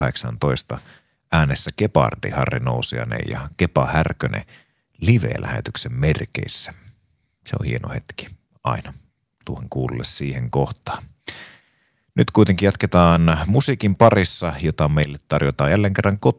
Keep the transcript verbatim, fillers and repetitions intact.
kahdeksantoista äänessä Gepardi Harri Nousiainen ja Kepa Härkönen live-lähetyksen merkeissä. Se on hieno hetki aina tuohon kuulle siihen kohtaan. Nyt kuitenkin jatketaan musiikin parissa, jota meille tarjotaan jälleen kerran